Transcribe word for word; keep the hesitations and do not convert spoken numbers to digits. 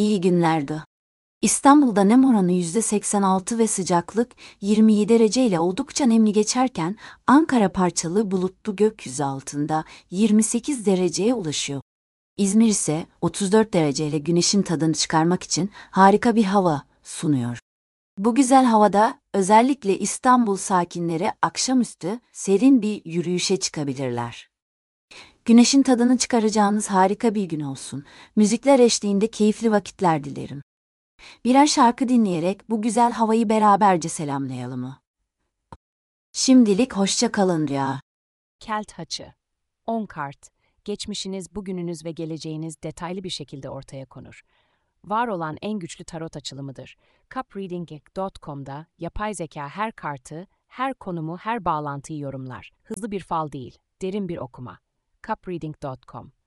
iyi günlerdi. İstanbul'da nem oranı yüzde seksen altı ve sıcaklık yirmi yedi derece ile oldukça nemli geçerken Ankara parçalı bulutlu gökyüzü altında yirmi sekiz dereceye ulaşıyor. İzmir ise otuz dört dereceyle güneşin tadını çıkarmak için harika bir hava sunuyor. Bu güzel havada özellikle İstanbul sakinleri akşamüstü serin bir yürüyüşe çıkabilirler. Güneşin tadını çıkaracağınız harika bir gün olsun. Müzikler eşliğinde keyifli vakitler dilerim. Birer şarkı dinleyerek bu güzel havayı beraberce selamlayalım mı? Şimdilik hoşça kalın ya. Kelt Haçı. on kart. Geçmişiniz, bugününüz ve geleceğiniz detaylı bir şekilde ortaya konur. Var olan en güçlü tarot açılımıdır. cup reading nokta com'da yapay zeka her kartı, her konumu, her bağlantıyı yorumlar. Hızlı bir fal değil, derin bir okuma. cup reading nokta com